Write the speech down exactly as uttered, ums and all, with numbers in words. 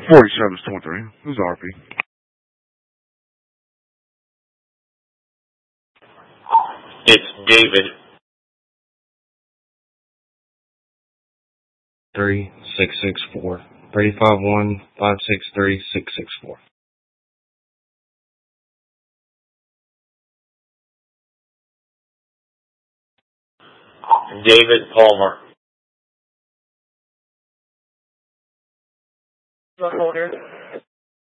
forty-seven twenty-three. Who's R P? It's David. Three six six four three five one five six three six six four. David Palmer. Holder.